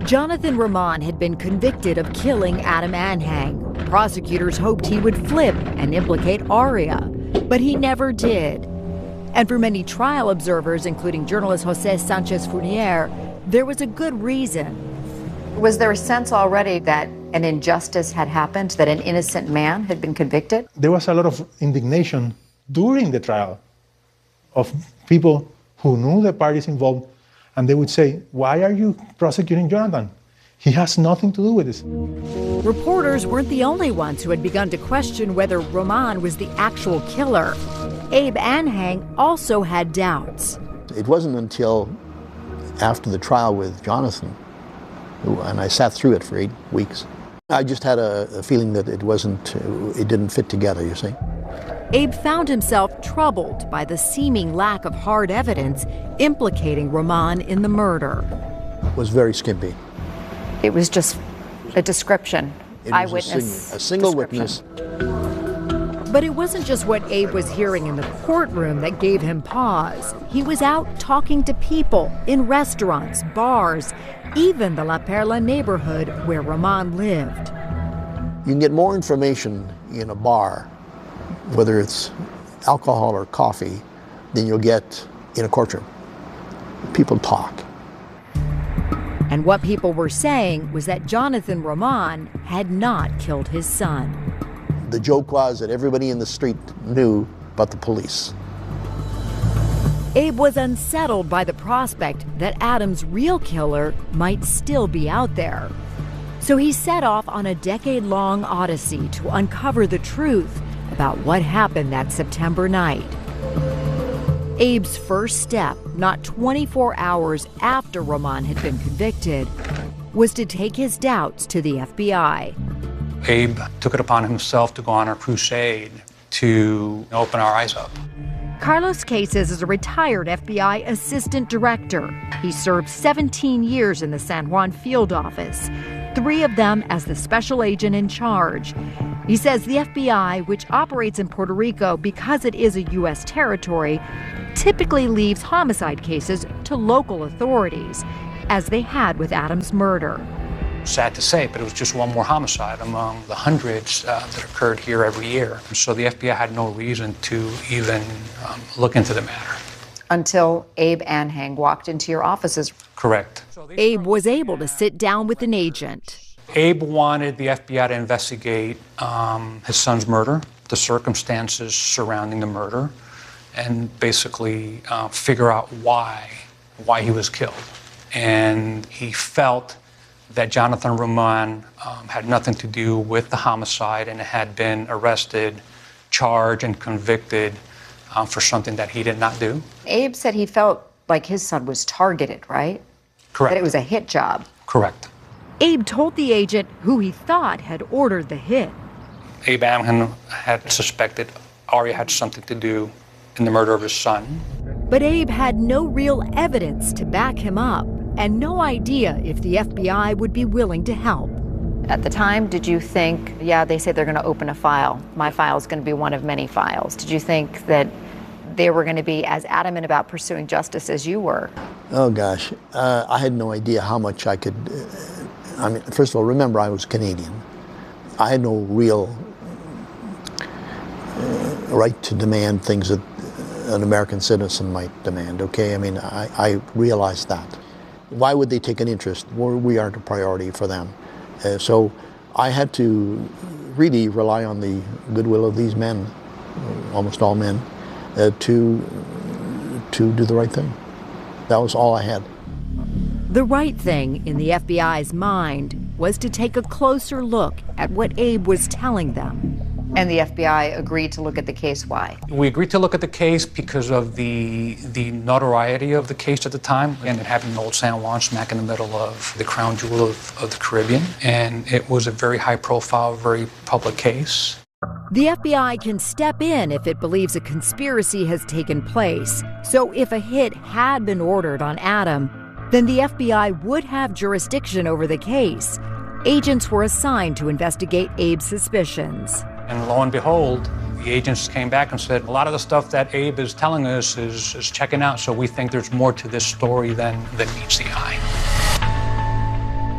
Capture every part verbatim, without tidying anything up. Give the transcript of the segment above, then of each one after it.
Jonathan Roman had been convicted of killing Adam Anhang. Prosecutors hoped he would flip and implicate Aria, but he never did. And for many trial observers, including journalist Jose Sanchez Fournier, there was a good reason. Was there a sense already that an injustice had happened, that an innocent man had been convicted? There was a lot of indignation during the trial of people who knew the parties involved, and they would say, why are you prosecuting Jonathan? He has nothing to do with this. Reporters weren't the only ones who had begun to question whether Roman was the actual killer. Abe Anhang also had doubts. It wasn't until after the trial with Jonathan, and I sat through it for eight weeks, I just had a, a feeling that it wasn't, it didn't fit together, you see. Abe found himself troubled by the seeming lack of hard evidence implicating Roman in the murder. It was very skimpy. It was just a description, it eyewitness a, a single witness. But it wasn't just what Abe was hearing in the courtroom that gave him pause. He was out talking to people in restaurants, bars, even the La Perla neighborhood where Roman lived. You can get more information in a bar, whether it's alcohol or coffee, than you'll get in a courtroom. People talk. And what people were saying was that Jonathan Roman had not killed his son. The joke was that everybody in the street knew but the police. Abe was unsettled by the prospect that Adam's real killer might still be out there. So he set off on a decade-long odyssey to uncover the truth about what happened that September night. Abe's first step, not twenty-four hours after Roman had been convicted, was to take his doubts to the F B I. Abe took it upon himself to go on a crusade to open our eyes up. Carlos Cases is a retired F B I assistant director. He served seventeen years in the San Juan field office, three of them as the special agent in charge. He says the F B I, which operates in Puerto Rico because it is a U S territory, typically leaves homicide cases to local authorities, as they had with Adam's murder. Sad to say, but it was just one more homicide among the hundreds uh, that occurred here every year. And so the F B I had no reason to even um, look into the matter. Until Abe Anhang walked into your offices. Correct. Abe was able to sit down with an agent. Abe wanted the F B I to investigate um, his son's murder, the circumstances surrounding the murder, and basically uh, figure out why, why he was killed. And he felt that Jonathan Roman um, had nothing to do with the homicide and had been arrested, charged, and convicted um, for something that he did not do. Abe said he felt like his son was targeted, right? Correct. That it was a hit job. Correct. Abe told the agent who he thought had ordered the hit. Abe Anhang had suspected Aria had something to do in the murder of his son. But Abe had no real evidence to back him up, and no idea if the F B I would be willing to help. At the time, did you think, yeah, they say they're going to open a file. My file is going to be one of many files. Did you think that they were going to be as adamant about pursuing justice as you were? Oh, gosh. Uh, I had no idea how much I could... Uh, I mean, first of all, remember, I was Canadian. I had no real uh, right to demand things that an American citizen might demand, okay? I mean, I, I realized that. Why would they take an interest? Well, we aren't a priority for them. Uh, so I had to really rely on the goodwill of these men, almost all men, uh, to, to do the right thing. That was all I had. The right thing in the F B I's mind was to take a closer look at what Abe was telling them. And the F B I agreed to look at the case. Why? We agreed to look at the case because of the the notoriety of the case at the time, and it happened in Old San Juan, smack in the middle of the crown jewel of, of the Caribbean. And it was a very high-profile, very public case. The F B I can step in if it believes a conspiracy has taken place. So if a hit had been ordered on Adam, then the F B I would have jurisdiction over the case. Agents were assigned to investigate Abe's suspicions. And lo and behold, the agents came back and said, a lot of the stuff that Abe is telling us is, is checking out, so we think there's more to this story than, than meets the eye.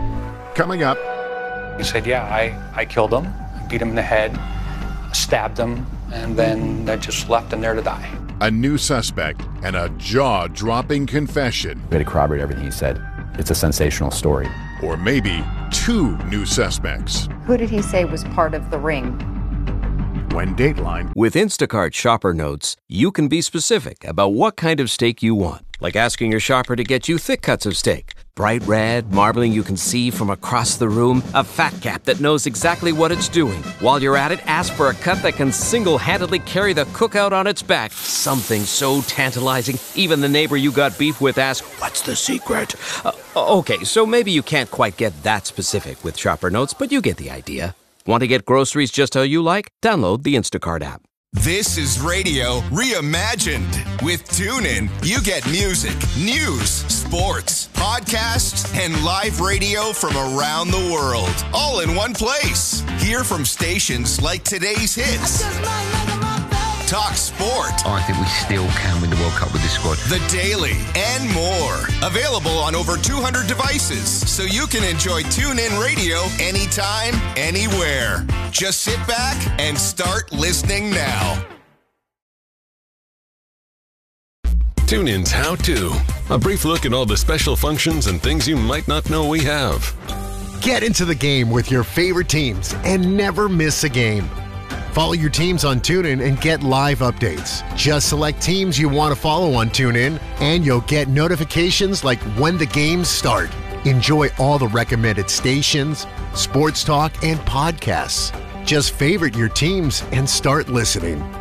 Coming up. He said, yeah, I, I killed him, beat him in the head, stabbed him, and then I just left him there to die. A new suspect and a jaw-dropping confession. We had to corroborate everything he said. It's a sensational story. Or maybe two new suspects. Who did he say was part of the ring? When Dateline. With Instacart Shopper Notes, you can be specific about what kind of steak you want. Like asking your shopper to get you thick cuts of steak. Bright red, marbling you can see from across the room. A fat cap that knows exactly what it's doing. While you're at it, ask for a cut that can single-handedly carry the cookout on its back. Something so tantalizing, even the neighbor you got beef with asks, "What's the secret?" Uh, okay, so maybe you can't quite get that specific with Shopper Notes, but you get the idea. Want to get groceries just how you like? Download the Instacart app. This is radio reimagined. With TuneIn, you get music, news, sports, podcasts, and live radio from around the world, all in one place. Hear from stations like today's hits. Talk sport. I think we still can win the World Cup with this squad. The Daily and more. Available on over two hundred devices, so you can enjoy TuneIn Radio anytime, anywhere. Just sit back and start listening now. TuneIn's How To. A brief look at all the special functions and things you might not know we have. Get into the game with your favorite teams and never miss a game. Follow your teams on TuneIn and get live updates. Just select teams you want to follow on TuneIn, and you'll get notifications like when the games start. Enjoy all the recommended stations, sports talk, and podcasts. Just favorite your teams and start listening.